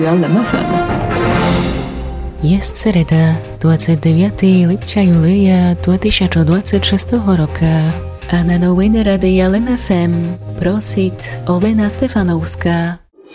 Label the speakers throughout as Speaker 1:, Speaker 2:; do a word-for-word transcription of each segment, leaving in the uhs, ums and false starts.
Speaker 1: L M F M.
Speaker 2: Jest середа, двадцять дев'ятого липня юлія дві тисячі двадцять шостого року, а на новини Радія Л М Ф М просить Олена Стефановська.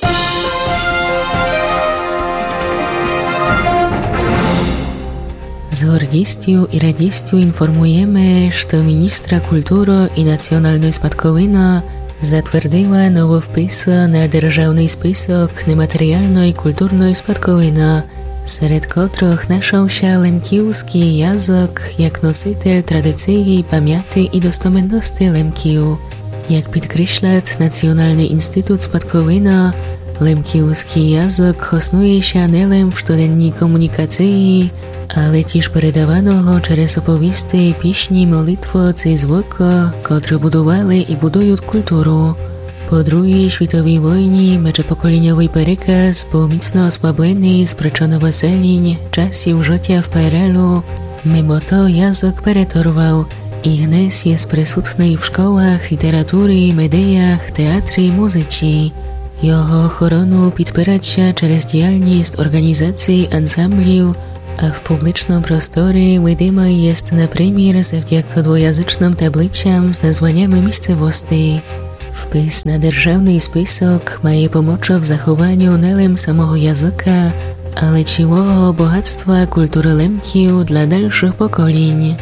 Speaker 2: Z гордістю і радістю інформуємо, що міністра культури і національної спадковини затвердила нововпис на державний список нематеріальної культурної спадковини, серед котрих знайшовся лемківський язик як носитель традиції, пам'яті і достоменності лемків. Як підкреслить Національний інститут спадковини, лемківський язик основується не лише в щоденній комунікації, але тіж передаваного через оповісти, пісні, молитви ці звуки, котрі будували і будують культуру. Po druhej światowej wojnie międzypokoleniowy переказ був міцно ослаблений з причин веселінь часів життя в П Р Л. Mimo to jazyk переторвав і гнес є присутній в школах, літературі, медіях, театрі, музиці. Його охорону підпирається через діяльність організацій, ансамблів, а в публічному просторі видимий є, наприклад, завдяки двоязичним табличкам з названнями місцевостей. Впис на державний список має помочь в захованню не лише самого язика, але цілого багатства культури лемків для дальших поколінь.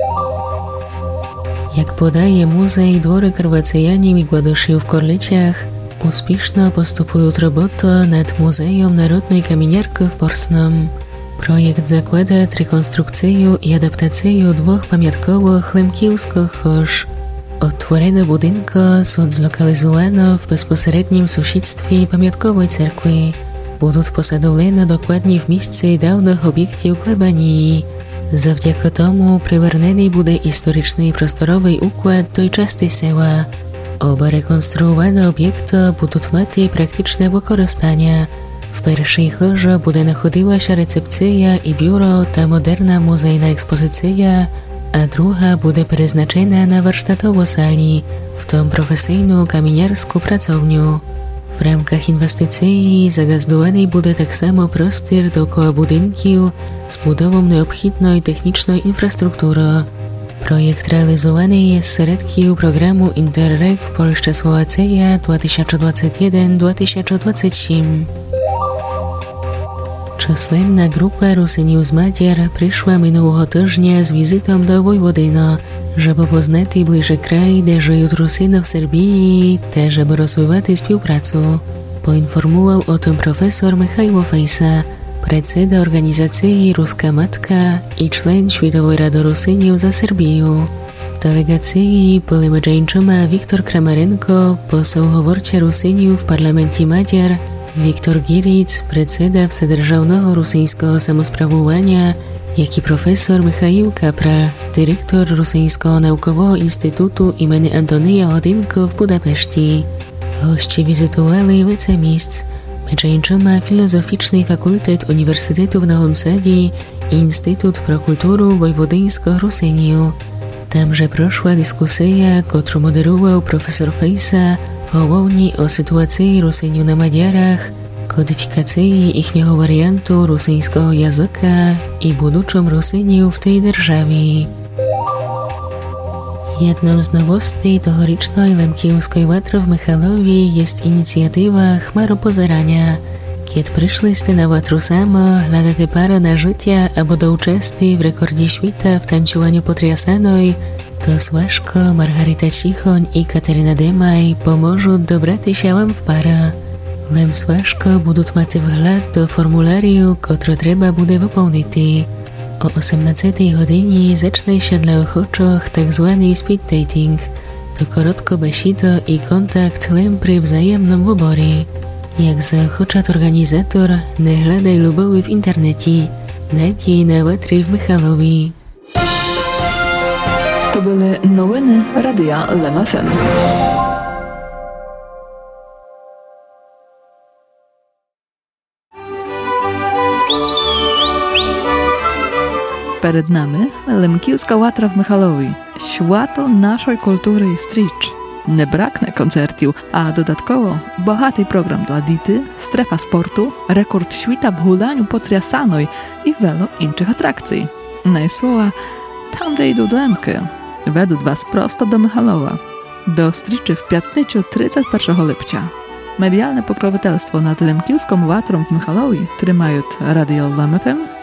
Speaker 2: Як подає музей двори Карвацеянів і Гладушів в Корличах, успішно поступують роботи над музеєм народної камінярки в Портном. Проєкт закладає реконструкцію і адаптацію двох пам'яткових лемківських хож. Otworene budynki są zlokalizowane w bezpośrednim sąsiedztwie pamiątkowej cerkwi. Будуть посадовлені dokładnie w miejsce dawnych obiektów plebanii. Завдяки тому привернений буде історичний просторовий уклад той частини села. Оба реконструовані об'єкти будуть мати практичне використання. В першій хожі буде знаходилася рецепція і бюро та модерна музейна експозиція, a druga буде przeznaczona na warsztatową sali, w tą profesyjną kamieniarską pracownię. W ramkach inwestycji zagazdowany będzie tak samo prostor dookoła budynków z budową необхідної technicznej infrastruktury. Projekt realizowany jest z środków programu Interreg Polska-Słowacja dwa tysiące dwudziesty pierwszy do dwa tysiące dwudziestego trzeciego. Численна група русинів з Мадяр прийшла минулого тижня з візитом до Войводина, щоб познати ближче край, де живуть русини в Сербії, та щоб розвивати співпрацю. Поінформував о том професор Михайло Фейса, председа організації «Руська матка» і член Світової ради русинів за Сербію. В делегації були між іншими Віктор Крамаренко, посол говорча русинів в парламенті Мадяр, Wiktor Giric, predseda Wседержавного Rusyńskiego Samosprawowania, jak i profesor Michał Kapral, dyrektor Rusyńskiego Naukowego Instytutu imienia Antonija Hodynko w Budapeszcie. Goście wizytowali wiele miejsc, między innymi Filozoficzny Fakultet Uniwersytetu w Nowym Sadzie i Instytut Pro Kulturu Wojwodyńskiego Rusyniu. Tamże proszła dyskusja, którą moderował profesor Fejsa, Głównie o sytuacji Rusyniu na Madziarach, kodyfikacji ichniego wariantu rusyńskiego języka i buduczym Rusyniu w tej державі. Jedną z nowości tegorocznej lemkівської watry w Michalowie jest inicjatywa Chmaropozerania, kiedy przyszliście na watru samo, hľadáte parę na życie albo do uczestni w rekordzie świata w tańczowaniu potriasanej, to Słaszko, Margarita Cichoń i Kateryna Demaj pomożą dobrać się wam w parę. Lem Słaszko będą mati wgląd do formularium, który trzeba będzie wypełnić. O osiemnastej godzinie zacznie się dla ochoczych tak zwany speed dating. To krótko besido i kontakt lem przy wzajemnym wyborze. Jak zaochocza organizator, nie hľadaj lubowy w internecie. Najdź na watry w Michalowie.
Speaker 1: To były nowiny Radia L M F M.
Speaker 3: Перед нами лемківська ватра в Михайлові, światło naszej kultury i stricz. не бракне концертів, а додатково багатий програм для діти, стрефа спорту, рекорд світа в гулянню по Трясаної і вело інших атракцій. Найслова там, де йдуть лемки, ведуть вас просто до Михайлова. До зустрічі в п'ятницю тридцять першого липня. Медіальне покровительство над Лемківським ватром в Михайлові тримають Радіо Лем еф ем,